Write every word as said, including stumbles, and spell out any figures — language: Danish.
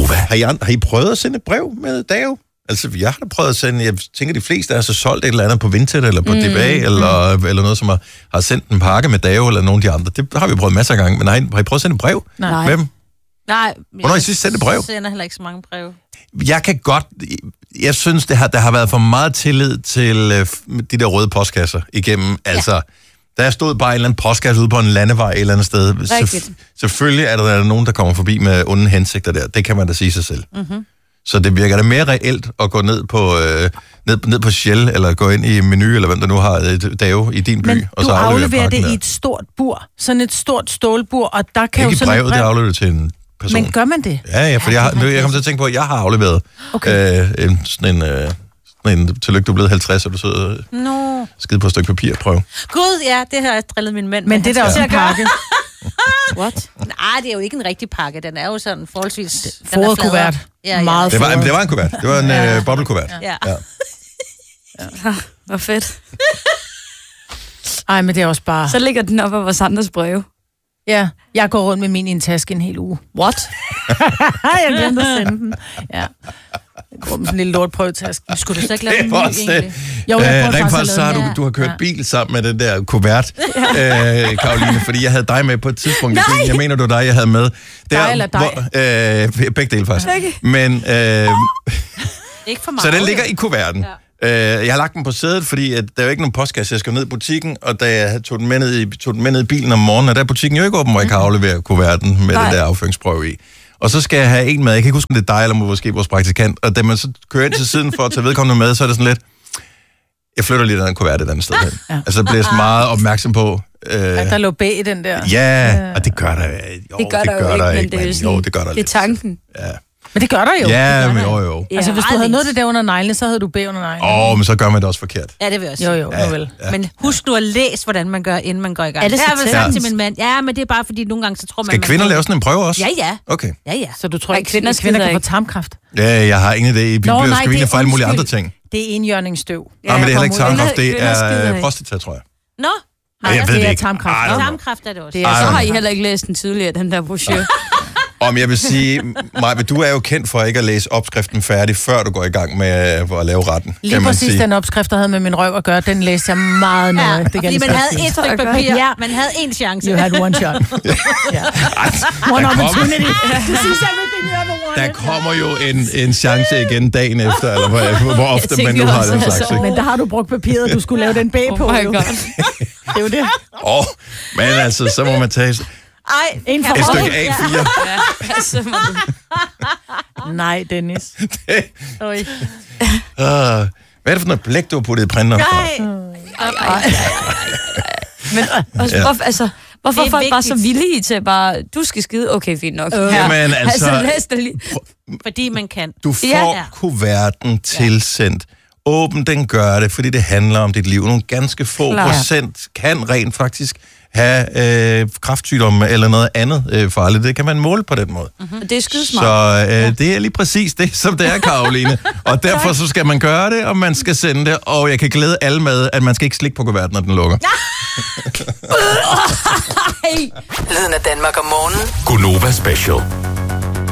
Gonova. Har I, har I prøvet at sende et brev med Dave? Altså, jeg har da prøvet at sende, jeg tænker, de fleste er så solgt et eller andet på Vinted, eller på mm. D B A, eller, mm. eller noget, som har, har sendt en pakke med Dave, eller nogle af de andre. Det har vi prøvet masser af gange, men har I, har I prøvet at sende et brev? Nej. Hvem? Nej. Hvornår har I sidst sendt et brev? Jeg sender heller ikke så mange brev. Jeg kan godt, jeg synes, det har, der har været for meget tillid til uh, de der røde postkasser igennem, ja. Altså... Der stod bare en eller anden postkasse ude på en landevej et eller andet sted. Selvf- selvfølgelig er der, der er nogen, der kommer forbi med onde hensigter der. Det kan man da sige sig selv. Mm-hmm. Så det virker da mere reelt at gå ned på, øh, ned, ned på Shell, eller gå ind i Menu, eller hvem der nu har et Dave i din by. Men og så du afleverer det der. i et stort bur. Sådan et stort stålbur, og der kan ikke jo sådan brevet, et brev... det afleverer du til en person. Men gør man det? Ja, ja, for ja, jeg, har, jeg kommer til at tænke på, at jeg har afleveret okay. øh, en, sådan en... Øh, en tillykke, du er blevet halvtreds, og du sidder no. skide på et stykke papir, prøv. Gud, ja, det har jeg drillet min mand. Men det er da også en pakke. What? Nej, det er jo ikke en rigtig pakke. Den er jo sådan forholdsvis... Foret kuvert. Ja, ja. Meget det, var, det var en kuvert. Det var en ja. øh, boblekuvert. Ja. ja. ja. Hvor fedt. Ej, men det er også bare... Så ligger den op af vores andres breve. Ja, jeg går rundt med min i en taske en hel uge. What? Jeg glemte at sende den. Ja. Jeg går med sådan en lille lortprøvetaske. Skulle du så ikke lave den ny egentlig? Jo, jeg øh, rent faktisk så har du, du har kørt ja. bil sammen med den der kuvert, ja. øh, Karoline, fordi jeg havde dig med på et tidspunkt. Nej. Jeg mener, du var dig, jeg havde med. Der, dig eller dig? Hvor, øh, begge dele faktisk. Okay. Men, øh, ikke for meget. Så den ligger i kuverten. Ja. Øh, jeg har lagt den på sædet, fordi at der er jo ikke nogen postkasse. Jeg skal ned i butikken, og da jeg tog den med ned i, tog den med ned i bilen om morgenen, og der er butikken jo ikke åben, hvor jeg kan aflevere kuverten med Nej. det der afføringsprøve i. Og så skal jeg have en med, jeg kan ikke huske, om det er dig, eller måske vores praktikant, og da man så kører ind til siden for at tage vedkommende med, så er det sådan lidt, jeg flytter lige den kuvert et andet sted hen. Ja. Altså, jeg bliver så meget opmærksom på... Øh, at der lå bag i den der. Ja, og det gør der jo. Det gør, det der, gør der jo ikke, men det er jo sådan, jo, det gør der det lidt. Det er tanken. Ja. Men det gør der jo. Ja, men jo, jo. Ja, altså, hvis du havde noget af det der under neglene, så havde du bag under neglene. Åh, oh, men så gør man det også forkert. Ja, det vil jeg også. Jo, jo, ja, nu vel. Ja. Men husk nu at læse, hvordan man gør, inden man går i gang. Er det, det har jeg sagt ja. til min mand. Ja, men det er bare, fordi nogle gange, så tror man... Skal kvinder lave sådan en prøve også? Ja, ja. Okay. Ja, ja. Så du tror ikke, kvinder, kvinder kan få tarmkræft? Ja, jeg har ingen idé. Vi bliver screenet for alle mulige andre ting. Det er enhjørningsstøv. Ja, Nej, men det er heller ikke tarmkræft, det er prostata, tror jeg. Nå? Nej, jeg ved det ikke. Tarmkræft. Tarmkræft er det også. Det er, så har I heller ikke læst den tidligere, den der brochure. Om jeg vil sige, Maja, du er jo kendt for ikke at læse opskriften færdig, før du går i gang med at lave retten. Lige præcis sige. Den opskrift, der havde med min røv at gøre, den læste jeg meget nøje. Ja, det fordi man havde et stykke papir, ja. Man havde en chance. You had one shot. yeah. One opportunity. Der kommer jo en, en chance igen dagen efter, eller hvor, hvor ofte man nu har den slags. Men der har du brugt papiret, du skulle lave den bag på. Oh my God. Det er jo det. Åh, oh, men altså, så må man tage... Ej, en for et stykke A fire. Ja, så må du... Nej, Dennis. det... Oj. Uh, hvad er det for noget blæk, du har puttet i printeren? Nej. Ej, ej, ej, ej. Men også, ja. hvorfor, altså, hvorfor er folk vigtigt. Bare så villige til bare, du skal skide, okay, fint nok. Uh. Jamen, altså... altså læs det lige. Fordi man kan. Du får ja. kuverten tilsendt. Åben, den gør det, fordi det handler om dit liv. Nogle ganske få Klar. procent kan rent faktisk have øh, kræftsygdomme eller noget andet øh, farligt. Det kan man måle på den måde. Mm-hmm. Det er skidesmart. Så øh, ja. det er lige præcis det, som det er, Karoline. Og derfor så skal man gøre det, og man skal sende det. Og jeg kan glæde alle med, at man skal ikke slikke på kuverten, når den lukker. Lyden af Danmark om morgenen. Gonova Special.